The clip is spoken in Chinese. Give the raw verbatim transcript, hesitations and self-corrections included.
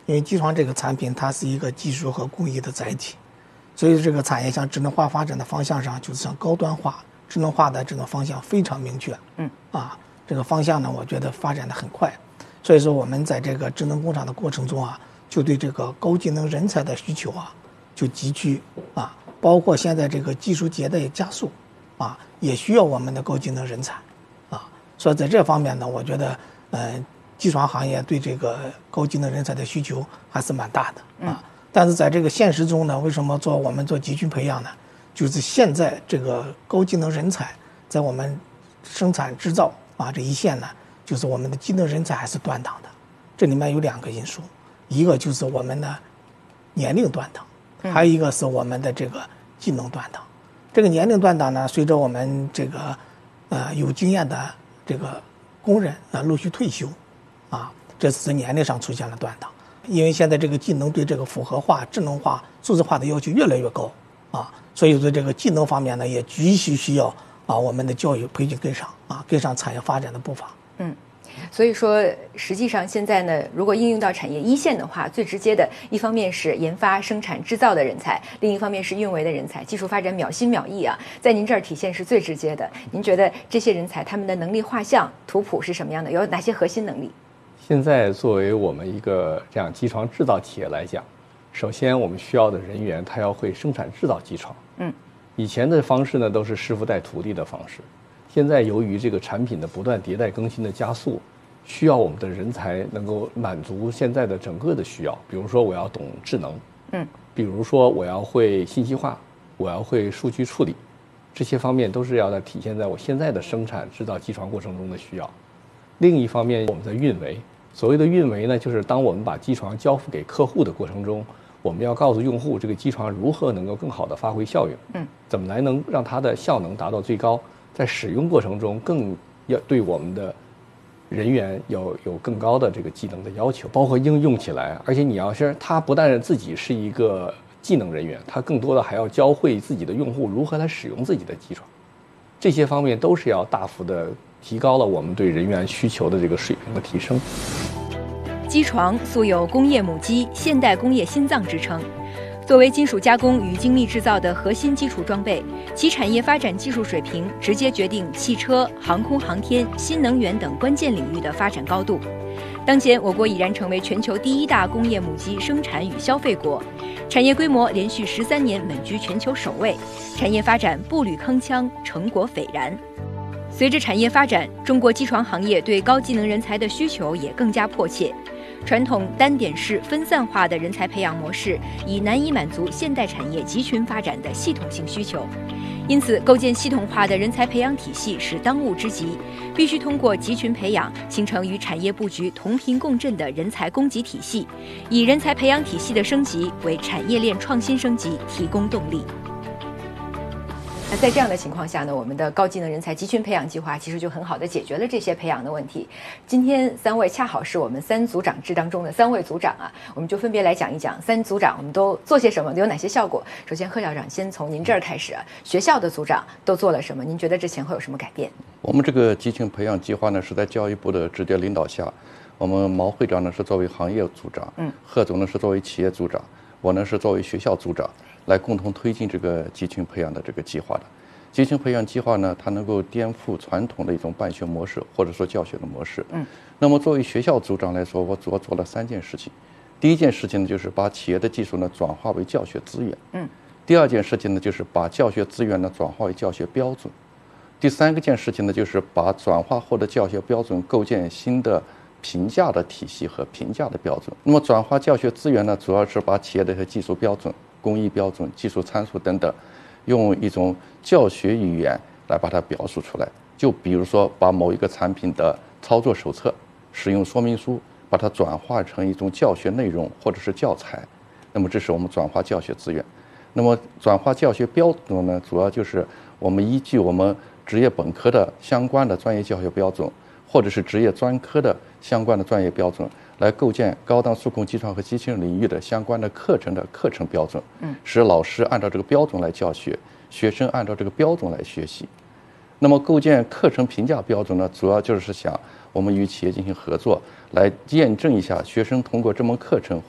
因为机床这个产品它是一个技术和工艺的载体，所以这个产业向智能化发展的方向上，就是向高端化、智能化的这个方向非常明确。嗯，啊，这个方向呢，我觉得发展的很快。所以说我们在这个智能工厂的过程中啊，就对这个高技能人才的需求啊，就急剧啊，包括现在这个技术迭代加速啊，也需要我们的高技能人才啊。所以在这方面呢，我觉得呃。机床行业对这个高技能人才的需求还是蛮大的啊，但是在这个现实中呢，为什么做我们做集群培养呢？就是现在这个高技能人才在我们生产制造啊这一线呢，就是我们的技能人才还是断档的。这里面有两个因素，一个就是我们的年龄断档，还有一个是我们的这个技能断档。这个年龄断档呢，随着我们这个呃有经验的这个工人啊陆续退休。啊，这是年龄上出现了断档，因为现在这个技能对这个复合化、智能化、数字化的要求越来越高啊，所以说这个技能方面呢，也急需需要啊我们的教育培训跟上啊，跟上产业发展的步伐。 嗯，所以说实际上现在呢，如果应用到产业一线的话，最直接的一方面是研发、生产、制造的人才，另一方面是运维的人才，技术发展秒新秒异啊，在您这儿体现是最直接的。您觉得这些人才他们的能力画像图谱是什么样的？有哪些核心能力？ 现在作为我们一个这样机床制造企业来讲，首先我们需要的人员他要会生产制造机床。嗯，以前的方式呢都是师傅带徒弟的方式，现在由于这个产品的不断迭代更新的加速，需要我们的人才能够满足现在的整个的需要。比如说我要懂智能，嗯，比如说我要会信息化，我要会数据处理，这些方面都是要在体现在我现在的生产制造机床过程中的需要。另一方面，我们的运维。所谓的运维呢，就是当我们把机床交付给客户的过程中，我们要告诉用户这个机床如何能够更好的发挥效用，嗯，怎么来能让它的效能达到最高，在使用过程中更要对我们的人员有有更高的这个技能的要求，包括应用起来。而且你要是他不但自己是一个技能人员，他更多的还要教会自己的用户如何来使用自己的机床，这些方面都是要大幅的提高了我们对人员需求的这个水平的提升。 机床素有工业母机、现代工业心脏之称，作为金属加工与精密制造的核心基础装备，其产业发展技术水平直接决定汽车、航空航天、新能源等关键领域的发展高度。当前，我国已然成为全球第一大工业母机生产与消费国，产业规模连续十三年稳居全球首位，产业发展步履铿锵，成果斐然。随着产业发展，中国机床行业对高技能人才的需求也更加迫切。传统单点式分散化的人才培养模式已难以满足现代产业集群发展的系统性需求，因此构建系统化的人才培养体系是当务之急，必须通过集群培养形成与产业布局同频共振的人才供给体系，以人才培养体系的升级为产业链创新升级提供动力。那在这样的情况下呢，我们的高技能人才集群培养计划其实就很好的解决了这些培养的问题。今天三位恰好是我们三组长制当中的三位组长啊，我们就分别来讲一讲三组长我们都做些什么，有哪些效果。首先贺校长先从您这儿开始啊，学校的组长都做了什么？您觉得这前后有什么改变？ 我们这个集群培养计划呢，是在教育部的直接领导下，我们毛会长呢是作为行业组长，嗯，贺总呢是作为企业组长，我呢是作为学校组长，来共同推进这个集群培养的这个计划的。集群培养计划呢，它能够颠覆传统的一种办学模式，或者说教学的模式。嗯，那么作为学校组长来说，我主要做了三件事情。第一件事情呢，就是把企业的技术呢转化为教学资源。嗯。第二件事情呢，就是把教学资源呢转化为教学标准。第三个件事情呢，就是把转化后的教学标准构建新的评价的体系和评价的标准。那么转化教学资源呢，主要是把企业的技术标准、工艺标准、技术参数等等，用一种教学语言来把它表述出来。就比如说，把某一个产品的操作手册、使用说明书，把它转化成一种教学内容或者是教材。那么这是我们转化教学资源。那么转化教学标准呢，主要就是我们依据我们职业本科的相关的专业教学标准，或者是职业专科的相关的专业标准，来构建高档数控机床和机器人领域的相关的课程的课程标准，嗯，使老师按照这个标准来教学，学生按照这个标准来学习。那么构建课程评价标准呢，主要就是想我们与企业进行合作，来验证一下学生通过这门课程